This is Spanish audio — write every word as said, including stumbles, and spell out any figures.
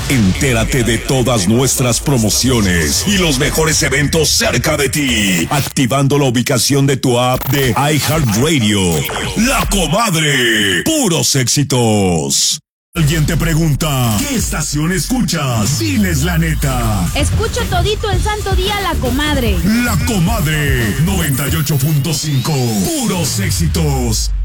Entérate de todas nuestras promociones y los mejores eventos cerca de ti, activando la ubicación de tu app de iHeartRadio. La Comadre, puros éxitos. Alguien te pregunta, ¿qué estación escuchas? Diles la neta. Escucho todito el santo día La Comadre. La Comadre, noventa y ocho punto cinco, puros éxitos.